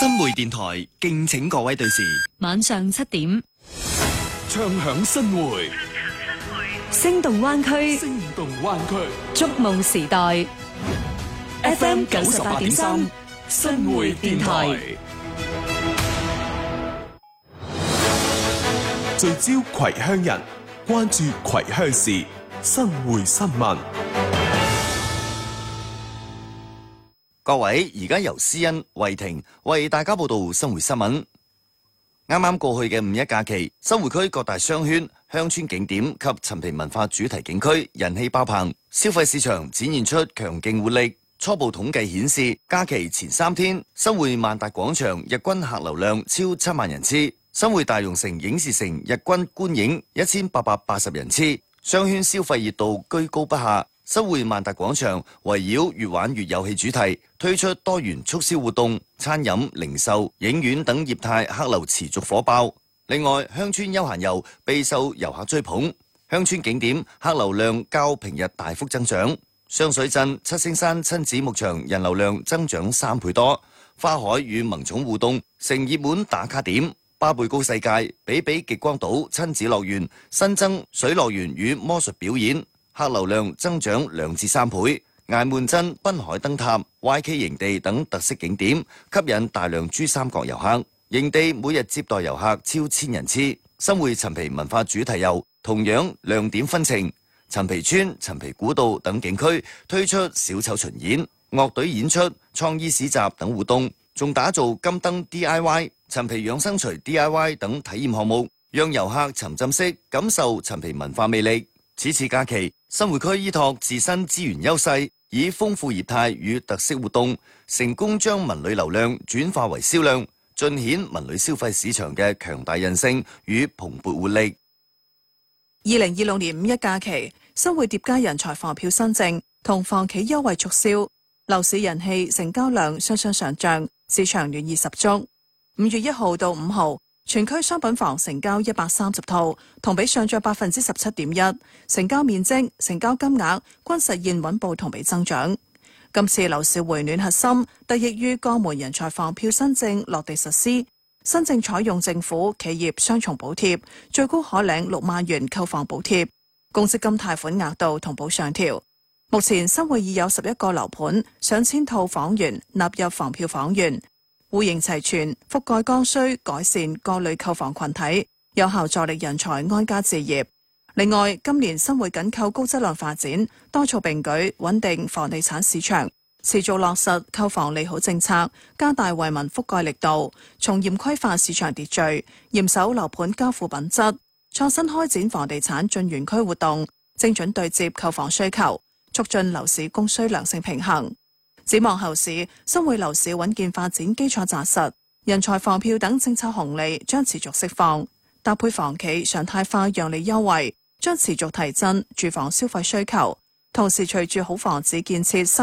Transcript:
新會電台敬請各位對視。 晚上7點， 唱響新會， 聲動灣區， 聲動灣區， 觸夢時代。FM 98.3，新會電台。 聚焦葵鄉人，關注葵鄉事，新會新聞。 各位，而家由思欣、慧婷為大家報道新會新聞。啱啱過去嘅五一假期，新會區各大商圈、鄉村景點及陳皮文化主題景區人氣爆棚，消費市場展現出強勁活力。初步統計顯示，假期前3天，新會萬達廣場日均客流量超7萬人次，新會大融城影視城日均觀影1880人次，商圈消費熱度居高不下。新會萬達廣場圍繞越玩越有戲主題，推出多元促銷活動，餐飲、零售、影院等業態客流持續火爆。另外，鄉村休閒遊備受遊客追捧，鄉村景點客流量較平日大幅增長。雙水鎮七星山親子牧場人流量增長3倍多，花海與萌寵互動成熱門打卡點。巴貝高世界、比比極光島親子樂園新增水樂園與魔術表演，客流量增長2至3倍。崖門鎮濱海燈塔、YK 營地等特色景點吸引大量珠三角遊客，營地每日接待遊客超1000人次。新會陳皮文化主題遊同樣亮點紛呈，陳皮村、陳皮古道等景區推出小丑巡演、樂隊演出、創意市集等活動，仲打造金燈 DIY、陳皮養生錘 DIY 等體驗項目，讓遊客沉浸式感受陳皮文化魅力。此次假期，新會區依託自身資源優勢，以豐富業態與特色活動，成功將文旅流量轉化為銷量，盡顯文旅消費市場嘅強大韌性與蓬勃活力。 2026年五一假期，新會疊加人才房票新政同房企優惠促銷，樓市人氣成交量雙雙上漲，市場暖意十足。5月1號到5號，全區商品房成交130套，同比上漲17.1%，成交面積、成交金額均實現穩步同比增長。今次樓市回暖核心得益於江門人才房票新政落地實施，新政採用政府、企業雙重補貼，最高可領6萬元購房補貼，公積金貸款額度同步上調。目前新會已有11個樓盤上千套房源納入房票房源，戶型齊全，覆蓋剛需，改善各類購房群體，有效助力人才安家置業。另外，今年新會緊扣高質量發展，多措並舉，穩定房地產市場，持續落實購房利好政策，加大惠民覆蓋力度，從嚴規範市場秩序，嚴守樓盤交付品質，創新開展房地產進園區活動，精準對接購房需求，促進樓市供需良性平衡。展望後市，新會樓市穩健發展基礎紮實，人才房票等政策紅利將持續釋放，搭配房企常態化讓利優惠，將持續提振住房消費需求。同時，隨住好房子建設